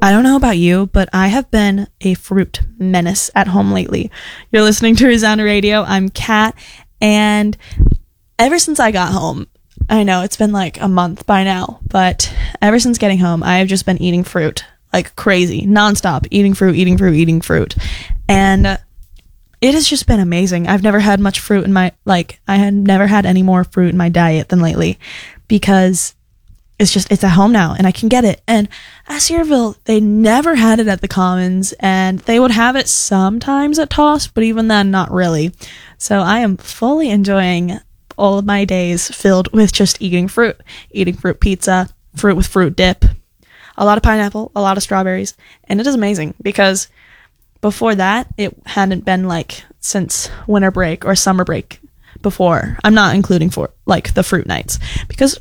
I don't know about you, but I have been a fruit menace at home lately. You're listening to Resound Radio. I'm Kat, and ever since I got home, I know it's been like a month by now, but ever since getting home, I have just been eating fruit like crazy, nonstop, eating fruit. And it has just been amazing. I've never had much fruit in I had never had any more fruit in my diet than lately, because it's at home now and I can get it. And at Cedarville, they never had it at the Commons, and they would have it sometimes at Toss, but even then, not really. So I am fully enjoying all of my days filled with just eating fruit pizza, fruit with fruit dip, a lot of pineapple, a lot of strawberries, and it is amazing because before that, it hadn't been like since winter break or summer break before. I'm not including for like the fruit nights, because